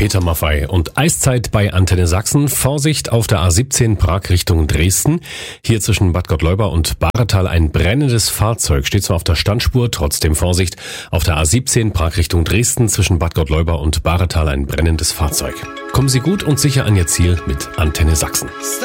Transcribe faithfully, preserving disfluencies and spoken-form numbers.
Peter Maffay und Eiszeit bei Antenne Sachsen. Vorsicht auf der A siebzehn Prag Richtung Dresden. Hier zwischen Bad Gottleuba und Bahretal ein brennendes Fahrzeug. Steht zwar auf der Standspur, trotzdem Vorsicht. Auf der A siebzehn Prag Richtung Dresden zwischen Bad Gottleuba und Bahretal ein brennendes Fahrzeug. Kommen Sie gut und sicher an Ihr Ziel mit Antenne Sachsen.